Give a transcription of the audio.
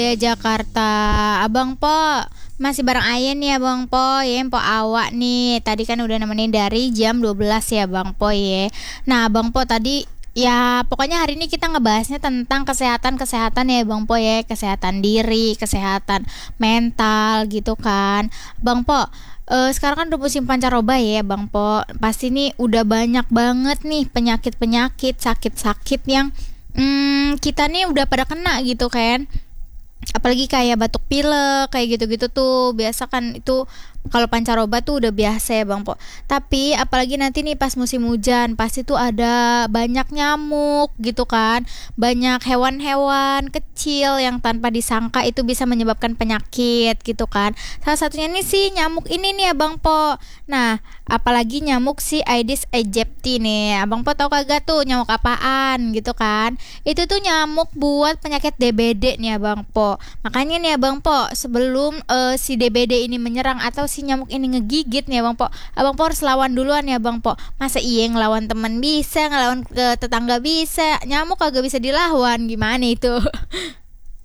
Ya Jakarta, Abang Po masih bareng Ayen nih Abang Po ya, Po awak nih. Tadi kan udah nemenin dari jam 12 ya Bang Po ya. Nah Bang Po tadi ya pokoknya hari ini kita ngebahasnya tentang kesehatan-kesehatan ya Bang Po ya, kesehatan diri, kesehatan mental gitu kan. Bang Po, sekarang kan udah musim pancaroba ya Bang Po. Pasti nih udah banyak banget nih penyakit-penyakit, sakit-sakit yang kita nih udah pada kena gitu kan, apalagi kayak batuk pilek kayak gitu-gitu tuh biasa kan itu kalau pancaroba tuh udah biasa ya Bang Po. Tapi apalagi nanti nih pas musim hujan pasti tuh ada banyak nyamuk gitu kan. Banyak hewan-hewan kecil yang tanpa disangka itu bisa menyebabkan penyakit gitu kan. Salah satunya nih sih nyamuk ini nih ya Bang Po. Nah, apalagi nyamuk si Aedes aegypti nih. Abang Po tau kagak tuh nyamuk apaan gitu kan? Itu tuh nyamuk buat penyakit DBD nih Abang Po. Makanya nih Abang Po, sebelum si DBD ini menyerang atau si nyamuk ini ngegigit nih Abang Po harus lawan duluan ya Abang Po. Masa iya ngelawan teman bisa, ngelawan ke tetangga bisa, nyamuk kagak bisa dilawan, gimana itu?